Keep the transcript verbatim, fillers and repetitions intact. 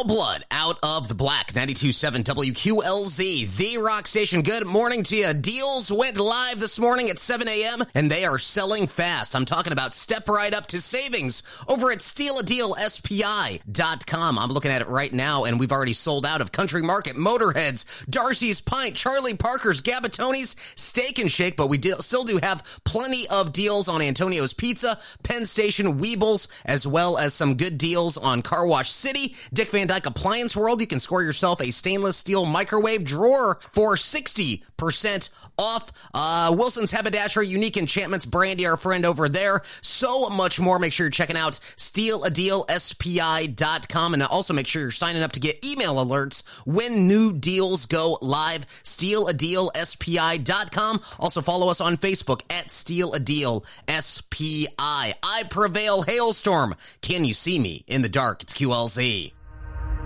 Blood out of the black. ninety-two point seven W Q L Z, the rock station. Good morning to you. Deals went live this morning at seven a.m. and they are selling fast. I'm talking about step right up to savings over at steal a deal S P I dot com. I'm looking at it right now and we've already sold out of Country Market, Motorheads, Darcy's Pint, Charlie Parker's, Gabatoni's, Steak and Shake, but we do, still do have plenty of deals on Antonio's Pizza, Penn Station, Weebles, as well as some good deals on Car Wash City, Dick Van Dyke Appliance World. You can score yourself a stainless steel microwave drawer for sixty percent off. Uh, Wilson's Haberdashery, Unique Enchantments, Brandy, our friend over there. So much more. Make sure you're checking out steal a deal S P I dot com, and also make sure you're signing up to get email alerts when new deals go live. steal a deal S P I dot com. Also follow us on Facebook at steal a deal S P I. I prevail hailstorm. Can you see me in the dark? It's Q L Z.